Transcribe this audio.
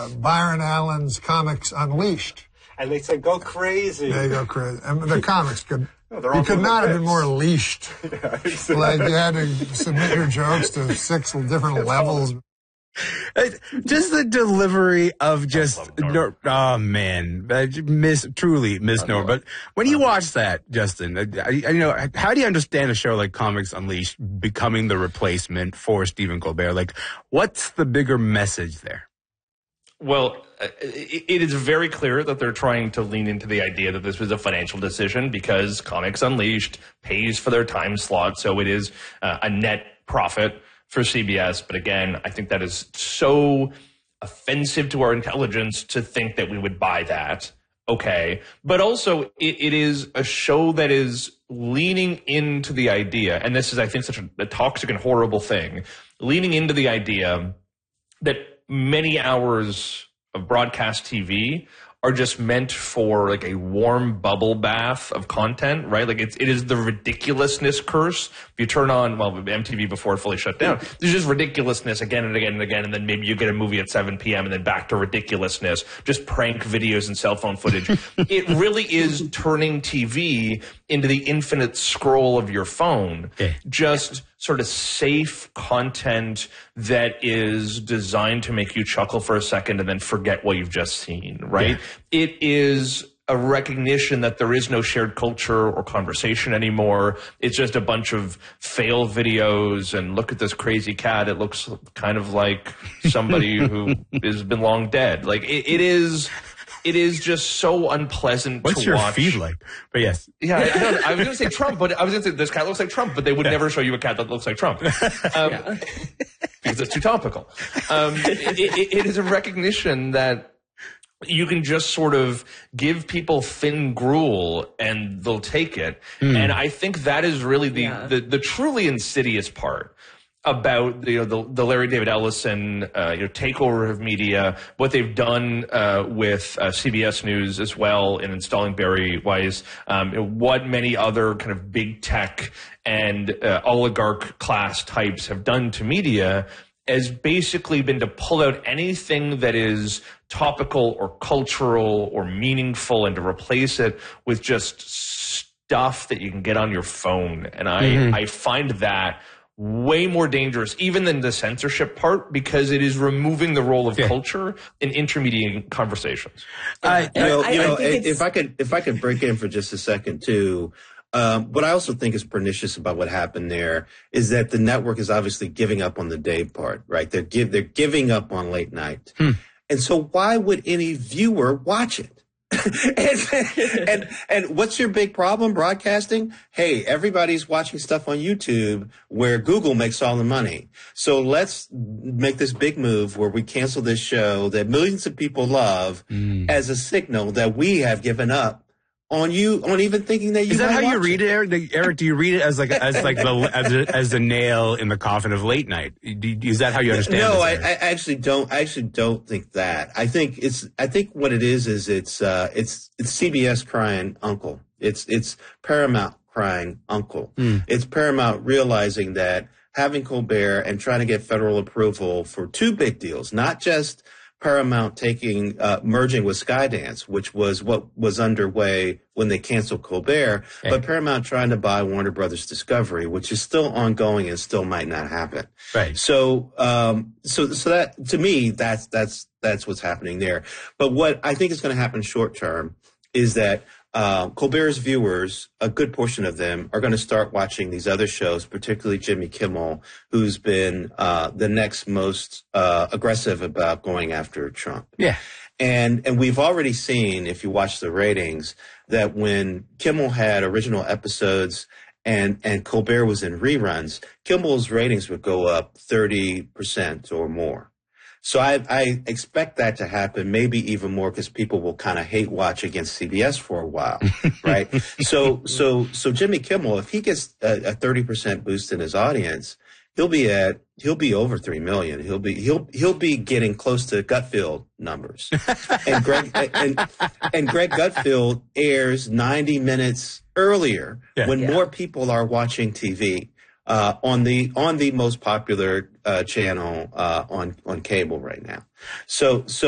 Byron Allen's Comics Unleashed. And they said, go crazy. They go crazy. And the comics could... You could not have been more leashed. Yeah, exactly. Like you had to submit your jokes to 6 different levels. Just the delivery of truly Miss Norm. But when you watch that, Justin, how do you understand a show like Comics Unleashed becoming the replacement for Stephen Colbert? Like, what's the bigger message there? Well, it is very clear that they're trying to lean into the idea that this was a financial decision because Comics Unleashed pays for their time slot, so it is a net profit for CBS. But again, I think that is so offensive to our intelligence to think that we would buy that. Okay. But also, it is a show that is leaning into the idea, and this is, I think, such a toxic and horrible thing, leaning into the idea that many hours of broadcast TV are just meant for like a warm bubble bath of content, right? Like it is the ridiculousness curse. If you turn on, MTV before it fully shut down, there's just ridiculousness again and again and again. And then maybe you get a movie at 7 p.m. and then back to ridiculousness, just prank videos and cell phone footage. It really is turning TV into the infinite scroll of your phone. Okay. Just sort of safe content that is designed to make you chuckle for a second and then forget what you've just seen, right? Yeah. It is a recognition that there is no shared culture or conversation anymore. It's just a bunch of fail videos and look at this crazy cat. It looks kind of like somebody who has been long dead. Like it is just so unpleasant to watch. What's your feed like? But yes. Yeah, I was going to say Trump, but I was going to say this cat looks like Trump, but they would never show you a cat that looks like Trump. Because it's too topical. It is a recognition that you can just sort of give people thin gruel and they'll take it. And I think that is really the truly insidious part about the Larry David Ellison takeover of media, what they've done with CBS News as well in installing Barry Weiss, what many other kind of big tech and oligarch class types have done to media has basically been to pull out anything that is topical or cultural or meaningful and to replace it with just stuff that you can get on your phone. And I find that way more dangerous even than the censorship part, because it is removing the role of culture in intermediating conversations. If I could break in for just a second too. What I also think is pernicious about what happened there is that the network is obviously giving up on the day part, right? They're giving up on late night. And so why would any viewer watch it? and what's your big problem broadcasting? Hey, everybody's watching stuff on YouTube where Google makes all the money. So let's make this big move where we cancel this show that millions of people love as a signal that we have given up on even thinking that you. Is that how you read it, Eric? Eric, do you read it as the nail in the coffin of late night? Is that how you understand it? No, I actually don't. I actually don't think that. I think what it is it's CBS crying uncle. It's Paramount crying uncle. It's Paramount realizing that having Colbert and trying to get federal approval for two big deals, not just Paramount merging with Skydance, which was what was underway when they canceled Colbert, but Paramount trying to buy Warner Brothers Discovery, which is still ongoing and still might not happen. Right. So that, to me, that's what's happening there. But what I think is going to happen short term is that Colbert's viewers, a good portion of them, are going to start watching these other shows, particularly Jimmy Kimmel, who's been the next most aggressive about going after Trump. Yeah. And we've already seen, if you watch the ratings, that when Kimmel had original episodes and Colbert was in reruns, Kimmel's ratings would go up 30% or more. So I expect that to happen, maybe even more, because people will kind of hate watch against CBS for a while, right? So Jimmy Kimmel, if he gets a 30% boost in his audience, he'll be over 3 million. He'll be getting close to Gutfeld numbers. And Greg Gutfeld airs 90 minutes earlier when more people are watching TV. On the most popular channel on cable right now. So